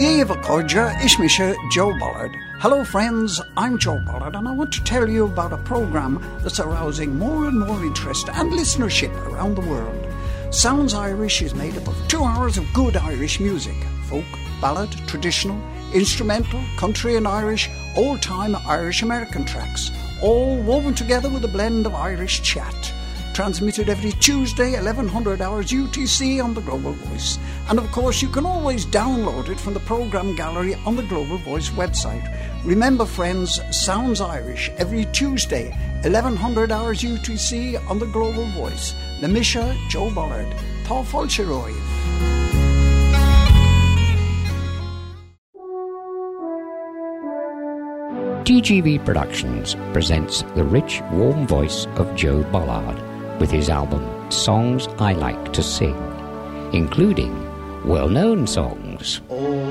Eva Kodja, Ishmisha, Joe Bollard. Hello friends, I'm Joe Bollard and I want to tell you about a programme that's arousing more and more interest and listenership around the world. Sounds Irish is made up of 2 hours of good Irish music. Folk, ballad, traditional, instrumental, country and Irish, old-time Irish-American tracks, all woven together with a blend of Irish chat. Transmitted every Tuesday, 1100 hours UTC on the Global Voice. And of course, you can always download it from the programme gallery on the Global Voice website. Remember, friends, Sounds Irish every Tuesday, 1100 hours UTC on the Global Voice. Lemisha, Joe Bollard, Tá Fáilte Romhaibh. TGV Productions presents the rich, warm voice of Joe Bollard with his album Songs I Like to Sing, including well-known songs. Oh,